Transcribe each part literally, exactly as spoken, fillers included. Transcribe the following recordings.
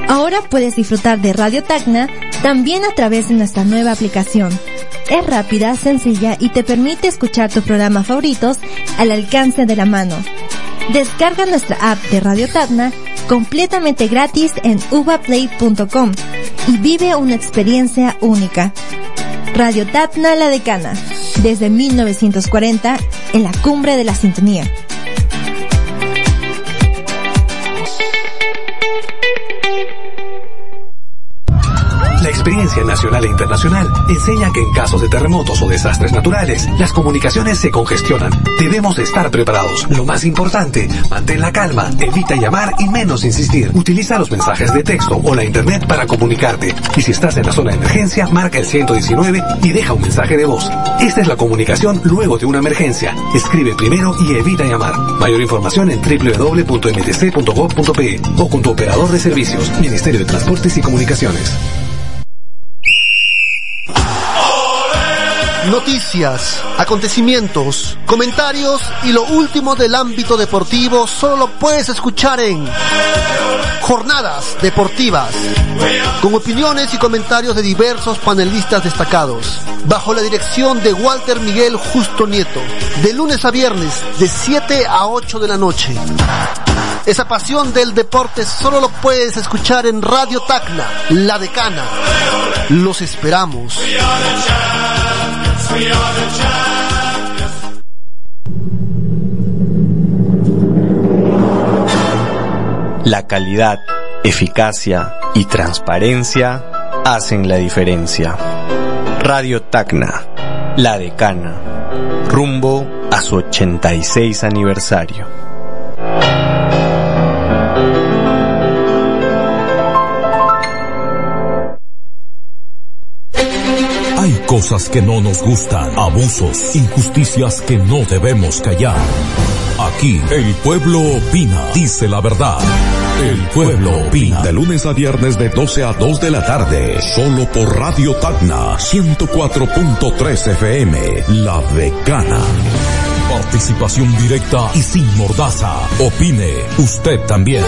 Ahora puedes disfrutar de Radio Tacna también a través de nuestra nueva aplicación. Es rápida, sencilla y te permite escuchar tus programas favoritos al alcance de la mano. Descarga nuestra app de Radio Tacna completamente gratis en uvaplay punto com y vive una experiencia única. Radio Tacna La Decana, desde mil novecientos cuarenta, en la cumbre de la sintonía. La experiencia nacional e internacional enseña que en casos de terremotos o desastres naturales, las comunicaciones se congestionan. Debemos estar preparados. Lo más importante, mantén la calma, evita llamar y menos insistir. Utiliza los mensajes de texto o la internet para comunicarte. Y si estás en la zona de emergencia, marca el ciento diecinueve y deja un mensaje de voz. Esta es la comunicación luego de una emergencia. Escribe primero y evita llamar. Mayor información en doble u doble u doble u punto eme te ce punto gob punto pe o con tu operador de servicios, Ministerio de Transportes y Comunicaciones. Noticias, acontecimientos, comentarios y lo último del ámbito deportivo solo puedes escuchar en Jornadas Deportivas, con opiniones y comentarios de diversos panelistas destacados, bajo la dirección de Walter Miguel Justo Nieto, de lunes a viernes de siete a ocho de la noche. Esa pasión del deporte solo lo puedes escuchar en Radio Tacna, La Decana. Los esperamos. La calidad, eficacia y transparencia hacen la diferencia. Radio Tacna, La Decana, rumbo a su ochenta y seis aniversario. Hay cosas que no nos gustan, abusos, injusticias que no debemos callar. Aquí, el pueblo opina, dice la verdad. El pueblo opina. De lunes a viernes de doce a dos de la tarde. Solo por Radio Tacna, ciento cuatro punto tres F M. La Decana. Participación directa y sin mordaza. Opine usted también.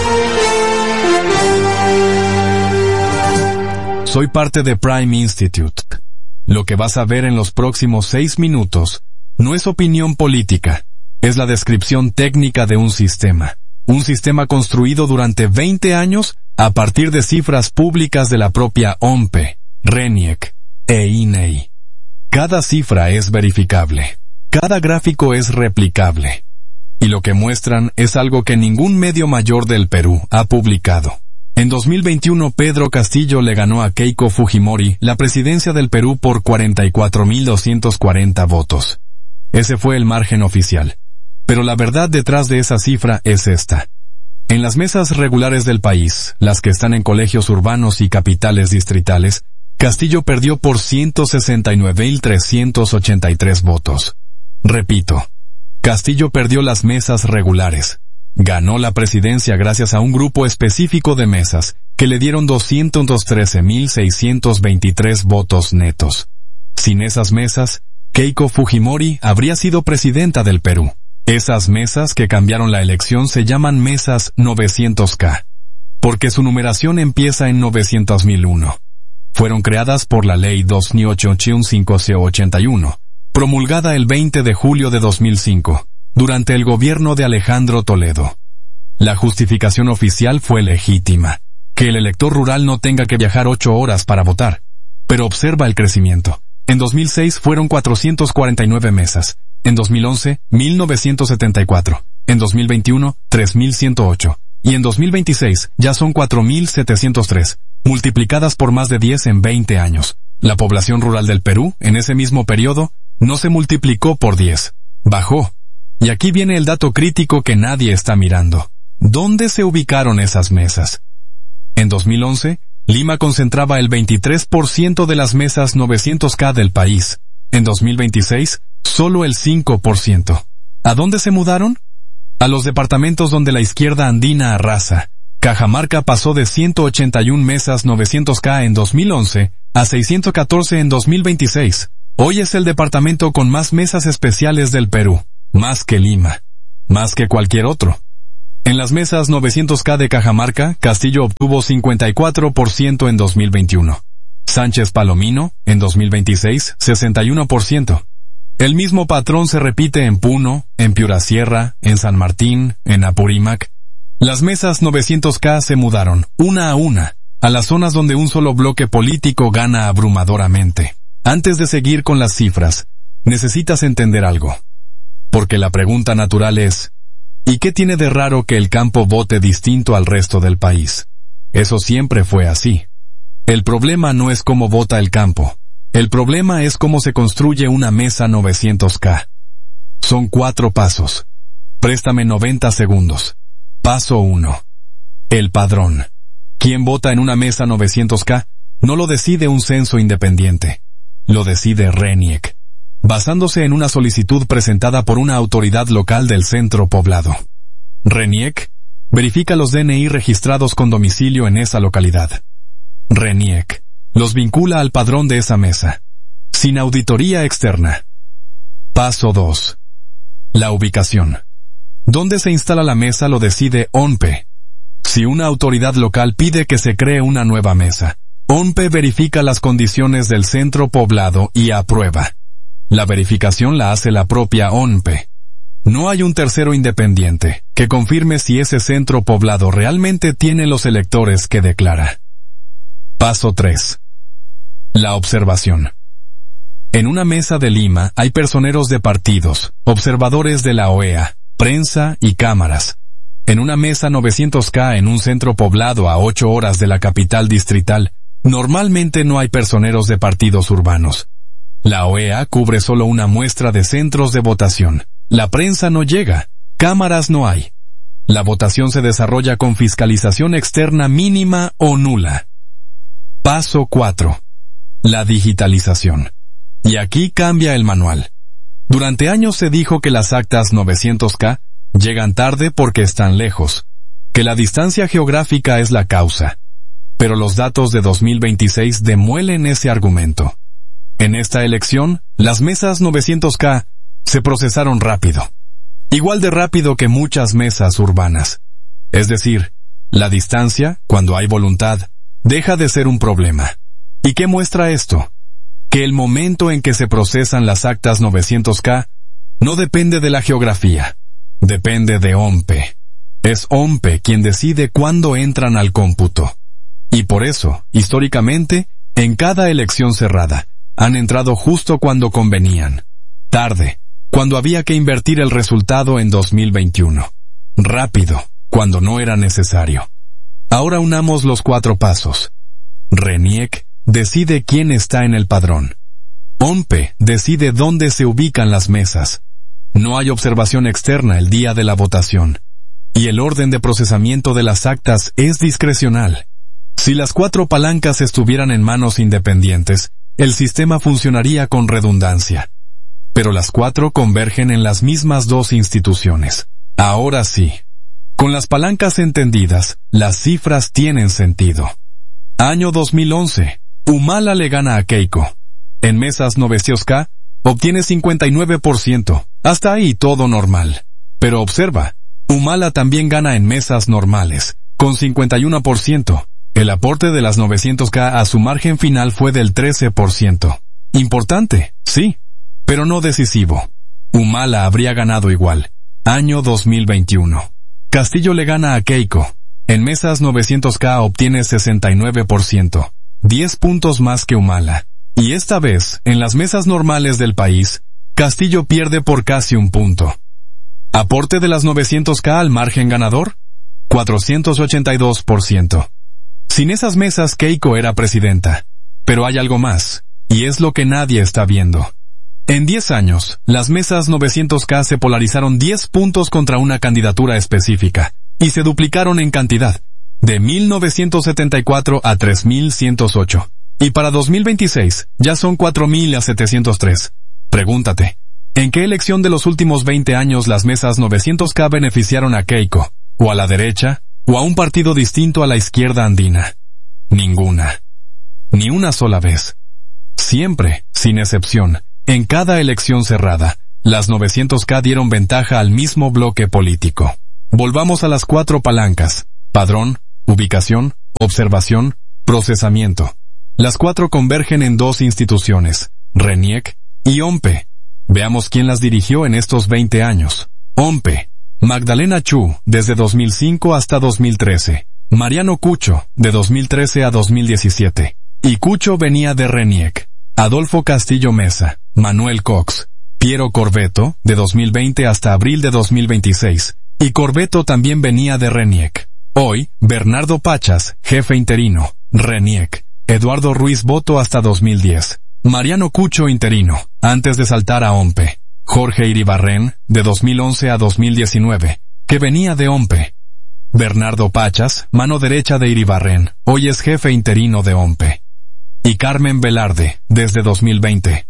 Soy parte de Prime Institute. Lo que vas a ver en los próximos seis minutos no es opinión política, es la descripción técnica de un sistema. Un sistema construido durante veinte años a partir de cifras públicas de la propia O M P E, RENIEC e I N E I. Cada cifra es verificable. Cada gráfico es replicable. Y lo que muestran es algo que ningún medio mayor del Perú ha publicado. En dos mil veintiuno, Pedro Castillo le ganó a Keiko Fujimori la presidencia del Perú por cuarenta y cuatro mil doscientos cuarenta votos. Ese fue el margen oficial. Pero la verdad detrás de esa cifra es esta. En las mesas regulares del país, las que están en colegios urbanos y capitales distritales, Castillo perdió por ciento sesenta y nueve mil trescientos ochenta y tres votos. Repito, Castillo perdió las mesas regulares. Ganó la presidencia gracias a un grupo específico de mesas que le dieron doscientos trece mil seiscientos veintitrés votos netos. Sin esas mesas, Keiko Fujimori habría sido presidenta del Perú. Esas mesas que cambiaron la elección se llaman mesas novecientos K, porque su numeración empieza en novecientos mil uno. Fueron creadas por la Ley dos mil ochocientos ochenta y uno, promulgada el veinte de julio de dos mil cinco. Durante el gobierno de Alejandro Toledo. La justificación oficial fue legítima, que el elector rural no tenga que viajar ocho horas para votar. Pero observa el crecimiento. En dos mil seis fueron cuatrocientas cuarenta y nueve mesas, en dos mil once, mil novecientos setenta y cuatro, en dos mil veintiuno, tres mil ciento ocho, y en dos mil veintiséis ya son cuatro mil setecientos tres, multiplicadas por más de diez en veinte años. La población rural del Perú, en ese mismo periodo, no se multiplicó por diez, bajó. Y aquí viene el dato crítico que nadie está mirando. ¿Dónde se ubicaron esas mesas? En dos mil once, Lima concentraba el veintitrés por ciento de las mesas novecientos K del país. En dos mil veintiséis, solo el cinco por ciento. ¿A dónde se mudaron? A los departamentos donde la izquierda andina arrasa. Cajamarca pasó de ciento ochenta y una mesas novecientos K en dos mil once a seiscientos catorce en dos mil veintiséis. Hoy es el departamento con más mesas especiales del Perú. Más que Lima. Más que cualquier otro. En las mesas novecientos K de Cajamarca, Castillo obtuvo cincuenta y cuatro por ciento en dos mil veintiuno. Sánchez Palomino, en dos mil veintiséis, sesenta y uno por ciento. El mismo patrón se repite en Puno, en Piura Sierra, en San Martín, en Apurímac. Las mesas novecientos K se mudaron, una a una, a las zonas donde un solo bloque político gana abrumadoramente. Antes de seguir con las cifras, necesitas entender algo. Porque la pregunta natural es, ¿y qué tiene de raro que el campo vote distinto al resto del país? Eso siempre fue así. El problema no es cómo vota el campo. El problema es cómo se construye una mesa novecientos K. Son cuatro pasos. Préstame noventa segundos. Paso uno. El padrón. ¿Quién vota en una mesa novecientos K? No lo decide un censo independiente. Lo decide RENIEC, basándose en una solicitud presentada por una autoridad local del centro poblado. RENIEC verifica los D N I registrados con domicilio en esa localidad. RENIEC los vincula al padrón de esa mesa, sin auditoría externa. Paso dos. La ubicación. ¿Dónde se instala la mesa lo decide ONPE? Si una autoridad local pide que se cree una nueva mesa, ONPE verifica las condiciones del centro poblado y aprueba. La verificación la hace la propia ONPE. No hay un tercero independiente que confirme si ese centro poblado realmente tiene los electores que declara. Paso tres. La observación. En una mesa de Lima hay personeros de partidos, observadores de la O E A, prensa y cámaras. En una mesa novecientos K en un centro poblado a ocho horas de la capital distrital, normalmente no hay personeros de partidos urbanos. La O E A cubre solo una muestra de centros de votación. La prensa no llega, cámaras no hay. La votación se desarrolla con fiscalización externa mínima o nula. Paso cuatro. La digitalización. Y aquí cambia el manual. Durante años se dijo que las actas novecientos K llegan tarde porque están lejos, que la distancia geográfica es la causa. Pero los datos de dos mil veintiséis demuelen ese argumento. En esta elección, las mesas novecientos K se procesaron rápido. Igual de rápido que muchas mesas urbanas. Es decir, la distancia, cuando hay voluntad, deja de ser un problema. ¿Y qué muestra esto? Que el momento en que se procesan las actas novecientos K no depende de la geografía, depende de ONPE. Es ONPE quien decide cuándo entran al cómputo. Y por eso, históricamente, en cada elección cerrada, han entrado justo cuando convenían. Tarde, cuando había que invertir el resultado en dos mil veintiuno. Rápido, cuando no era necesario. Ahora unamos los cuatro pasos. RENIEC decide quién está en el padrón. ONPE decide dónde se ubican las mesas. No hay observación externa el día de la votación. Y el orden de procesamiento de las actas es discrecional. Si las cuatro palancas estuvieran en manos independientes, el sistema funcionaría con redundancia. Pero las cuatro convergen en las mismas dos instituciones. Ahora sí. Con las palancas entendidas, las cifras tienen sentido. Año dos mil once. Humala le gana a Keiko. En mesas novecientos K, obtiene cincuenta y nueve por ciento. Hasta ahí todo normal. Pero observa, Humala también gana en mesas normales, con cincuenta y uno por ciento. El aporte de las novecientos K a su margen final fue del trece por ciento. Importante, sí, pero no decisivo. Humala habría ganado igual. Año dos mil veintiuno. Castillo le gana a Keiko. En mesas novecientos K obtiene sesenta y nueve por ciento. diez puntos más que Humala. Y esta vez, en las mesas normales del país, Castillo pierde por casi un punto. ¿Aporte de las novecientos K al margen ganador? cuatrocientos ochenta y dos por ciento. Sin esas mesas Keiko era presidenta. Pero hay algo más, y es lo que nadie está viendo. En diez años, las mesas novecientos K se polarizaron diez puntos contra una candidatura específica, y se duplicaron en cantidad, de mil novecientos setenta y cuatro a tres mil ciento ocho. Y para dos mil veintiséis, ya son cuatro mil a setecientos tres. Pregúntate, ¿en qué elección de los últimos veinte años las mesas novecientos K beneficiaron a Keiko, o a la derecha, o a un partido distinto a la izquierda andina? Ninguna. Ni una sola vez. Siempre, sin excepción, en cada elección cerrada, las novecientos K dieron ventaja al mismo bloque político. Volvamos a las cuatro palancas: padrón, ubicación, observación, procesamiento. Las cuatro convergen en dos instituciones, RENIEC y OMPE. Veamos quién las dirigió en estos veinte años. OMPE: Magdalena Chu, desde dos mil cinco hasta dos mil trece. Mariano Cucho, de dos mil trece a dos mil diecisiete. Y Cucho venía de RENIEC. Adolfo Castillo Mesa, Manuel Cox, Piero Corvetto, de dos mil veinte hasta abril de dos mil veintiséis. Y Corvetto también venía de RENIEC. Hoy, Bernardo Pachas, jefe interino, RENIEC. Eduardo Ruiz Boto hasta dos mil diez. Mariano Cucho interino, antes de saltar a OMPE. Jorge Iribarren, de dos mil once a dos mil diecinueve, que venía de OMPE. Bernardo Pachas, mano derecha de Iribarren, hoy es jefe interino de OMPE. Y Carmen Velarde, desde dos mil veinte.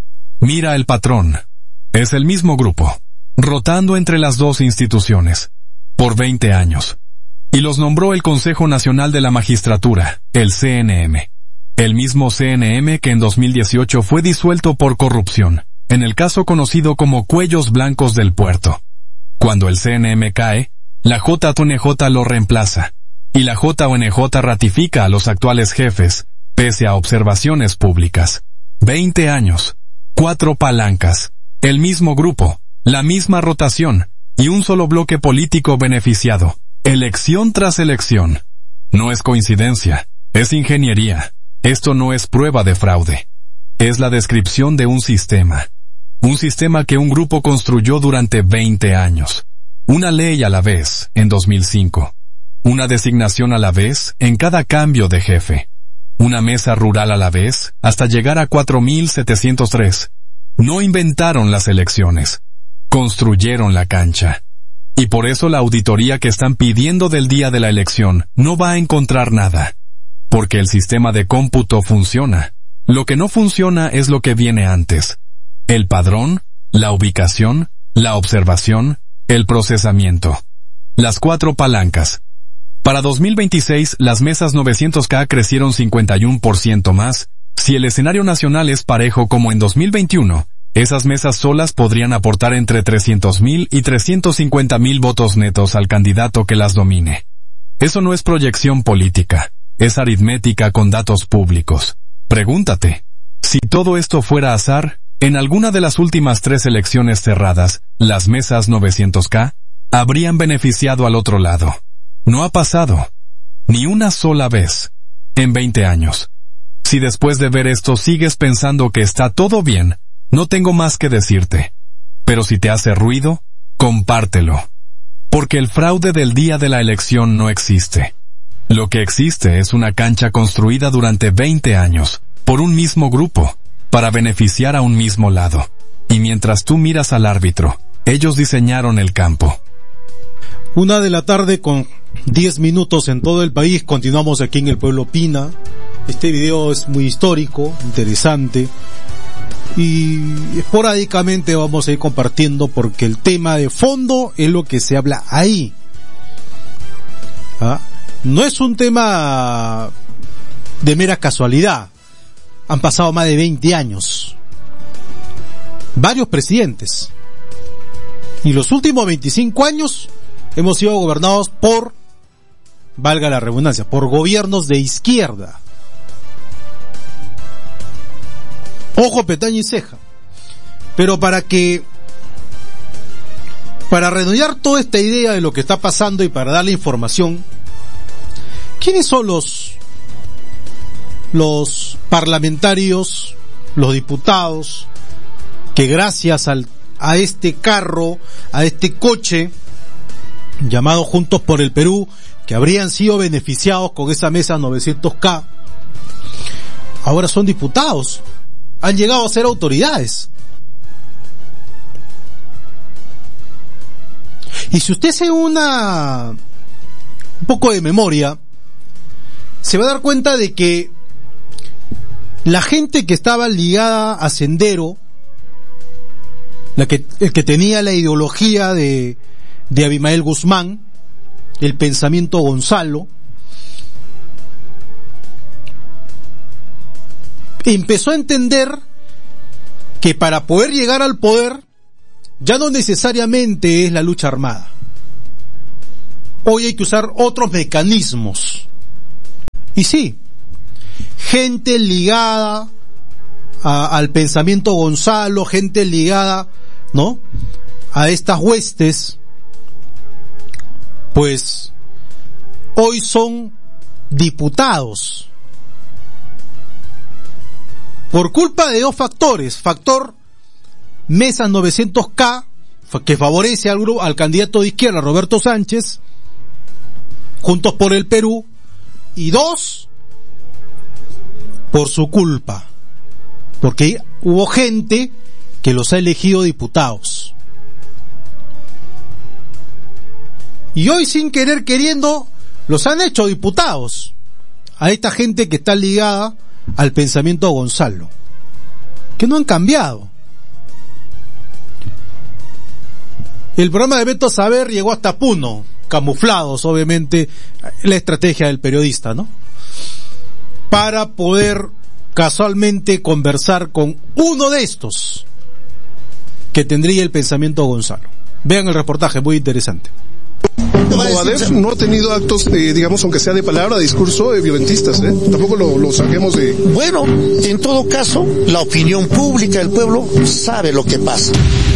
Mira el patrón. Es el mismo grupo, rotando entre las dos instituciones, por veinte años. Y los nombró el Consejo Nacional de la Magistratura, el C N M. El mismo C N M que en dos mil dieciocho fue disuelto por corrupción, en el caso conocido como Cuellos Blancos del Puerto. Cuando el C N M cae, la J O N J lo reemplaza, y la J O N J ratifica a los actuales jefes, pese a observaciones públicas. Veinte años, cuatro palancas, el mismo grupo, la misma rotación, y un solo bloque político beneficiado, elección tras elección. No es coincidencia, es ingeniería. Esto no es prueba de fraude. Es la descripción de un sistema. Un sistema que un grupo construyó durante veinte años. Una ley a la vez, en dos mil cinco. Una designación a la vez, en cada cambio de jefe. Una mesa rural a la vez, hasta llegar a cuatro mil setecientos tres. No inventaron las elecciones. Construyeron la cancha. Y por eso la auditoría que están pidiendo del día de la elección no va a encontrar nada. Porque el sistema de cómputo funciona. Lo que no funciona es lo que viene antes. El padrón, la ubicación, la observación, el procesamiento. Las cuatro palancas. Para dos mil veintiséis, las mesas novecientos K crecieron cincuenta y uno por ciento más. Si el escenario nacional es parejo como en dos mil veintiuno, esas mesas solas podrían aportar entre trescientos mil y trescientos cincuenta mil votos netos al candidato que las domine. Eso no es proyección política, es aritmética con datos públicos. Pregúntate, si todo esto fuera azar, en alguna de las últimas tres elecciones cerradas, las mesas novecientos K habrían beneficiado al otro lado. No ha pasado, ni una sola vez, en veinte años. Si después de ver esto sigues pensando que está todo bien, no tengo más que decirte. Pero si te hace ruido, compártelo. Porque el fraude del día de la elección no existe. Lo que existe es una cancha construida durante veinte años, por un mismo grupo, para beneficiar a un mismo lado. Y mientras tú miras al árbitro, ellos diseñaron el campo. Una de la tarde con diez minutos en todo el país. Continuamos aquí en El Pueblo Opina. Este video es muy histórico, interesante, y esporádicamente vamos a ir compartiendo porque el tema de fondo es lo que se habla ahí. ¿Ah? No es un tema de mera casualidad. Han pasado más de veinte años. Varios presidentes. Y los últimos veinticinco años hemos sido gobernados por, valga la redundancia, por gobiernos de izquierda. Ojo, pestaña y ceja. Pero para que, para redondear toda esta idea de lo que está pasando y para darle información, ¿quiénes son los, los parlamentarios, los diputados, que gracias al, a este carro, a este coche, llamado Juntos por el Perú, que habrían sido beneficiados con esa mesa novecientos K, ahora son diputados? Han llegado a ser autoridades. Y si usted hace una un poco de memoria, se va a dar cuenta de que la gente que estaba ligada a Sendero, la que, el que tenía la ideología de, de Abimael Guzmán, el pensamiento Gonzalo, empezó a entender que para poder llegar al poder ya no necesariamente es la lucha armada. hoy hay que usar otros mecanismos. Y sí, gente ligada a, al pensamiento Gonzalo, gente ligada, ¿no?, a estas huestes, pues hoy son diputados por culpa de dos factores. Factor Mesa novecientos K, que favorece al grupo, al candidato de izquierda Roberto Sánchez, Juntos por el Perú, y dos, por su culpa, porque hubo gente que los ha elegido diputados. Y hoy, sin querer queriendo, los han hecho diputados a esta gente que está ligada al pensamiento Gonzalo, que no han cambiado. El programa de Beto Saber llegó hasta Puno, camuflados, obviamente, la estrategia del periodista, ¿no?, para poder casualmente conversar con uno de estos que tendría el pensamiento Gonzalo. Vean el reportaje, muy interesante. Movadef no ha tenido actos, eh, digamos, aunque sea de palabra, de discurso, eh, violentistas, ¿eh? Tampoco lo, lo saquemos de... Bueno, en todo caso, la opinión pública del pueblo sabe lo que pasa.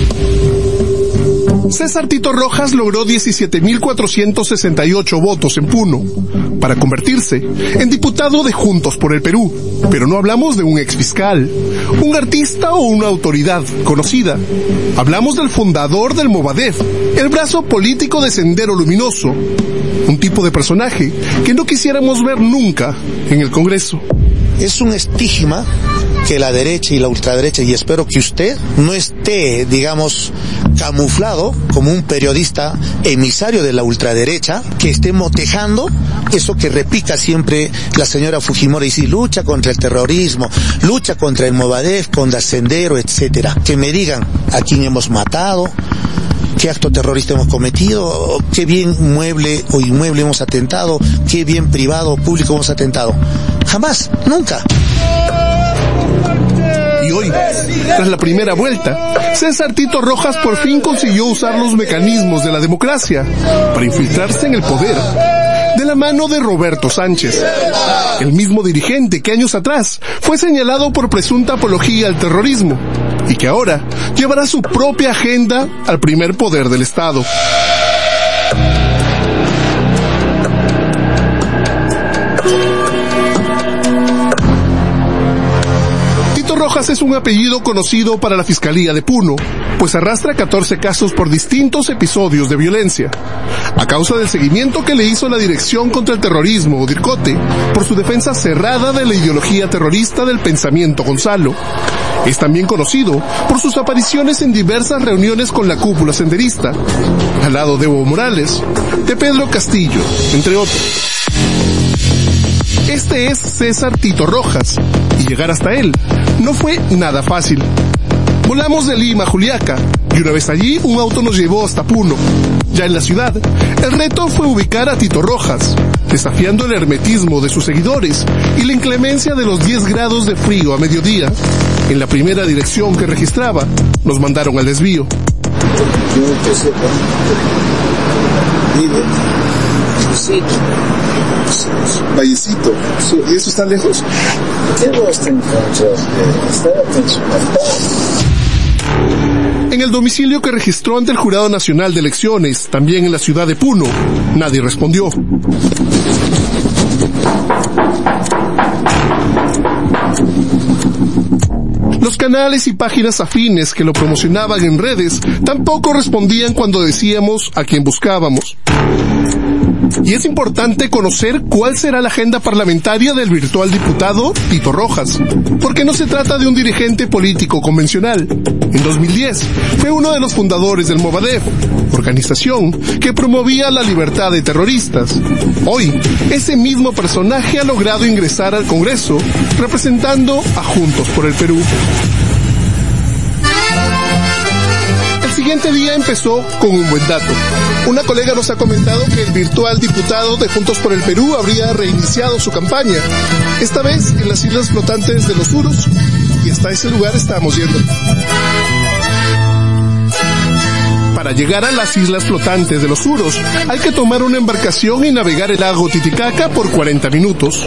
César Tito Rojas logró diecisiete mil cuatrocientos sesenta y ocho votos en Puno para convertirse en diputado de Juntos por el Perú. Pero no hablamos de un exfiscal, un artista o una autoridad conocida. Hablamos del fundador del Movadef, el brazo político de Sendero Luminoso, un tipo de personaje que no quisiéramos ver nunca en el Congreso. Es un estigma que la derecha y la ultraderecha, y espero que usted no esté, digamos, camuflado como un periodista emisario de la ultraderecha, que esté motejando eso que replica siempre la señora Fujimori, y dice, lucha contra el terrorismo, lucha contra el Movadef, contra Sendero, etcétera. Que me digan a quién hemos matado, qué acto terrorista hemos cometido, qué bien mueble o inmueble hemos atentado, qué bien privado o público hemos atentado. Jamás, nunca. Y hoy, tras la primera vuelta, César Tito Rojas por fin consiguió usar los mecanismos de la democracia para infiltrarse en el poder, de la mano de Roberto Sánchez, el mismo dirigente que años atrás fue señalado por presunta apología al terrorismo y que ahora llevará su propia agenda al primer poder del Estado. Rojas es un apellido conocido para la Fiscalía de Puno, pues arrastra catorce casos por distintos episodios de violencia, a causa del seguimiento que le hizo la Dirección contra el Terrorismo, o DIRCOTE, por su defensa cerrada de la ideología terrorista del pensamiento Gonzalo. Es también conocido por sus apariciones en diversas reuniones con la cúpula senderista, al lado de Evo Morales, de Pedro Castillo, entre otros. Este es César Tito Rojas, y llegar hasta él no fue nada fácil. Volamos de Lima a Juliaca, y una vez allí un auto nos llevó hasta Puno. Ya en la ciudad, el reto fue ubicar a Tito Rojas, desafiando el hermetismo de sus seguidores y la inclemencia de los diez grados de frío a mediodía. En la primera dirección que registraba, nos mandaron al desvío. Vallecito, ¿y eso está lejos? En el domicilio que registró ante el Jurado Nacional de Elecciones, también en la ciudad de Puno, nadie respondió. Los canales y páginas afines que lo promocionaban en redes tampoco respondían cuando decíamos a quién buscábamos. Y es importante conocer cuál será la agenda parlamentaria del virtual diputado Tito Rojas, porque no se trata de un dirigente político convencional. En dos mil diez fue uno de los fundadores del Movadef, organización que promovía la libertad de terroristas. Hoy, ese mismo personaje ha logrado ingresar al Congreso representando a Juntos por el Perú. El siguiente día empezó con un buen dato. Una colega nos ha comentado que el virtual diputado de Juntos por el Perú habría reiniciado su campaña, esta vez en las islas flotantes de los Uros, y hasta ese lugar estábamos yendo. Para llegar a las islas flotantes de los Uros, hay que tomar una embarcación y navegar el lago Titicaca por cuarenta minutos.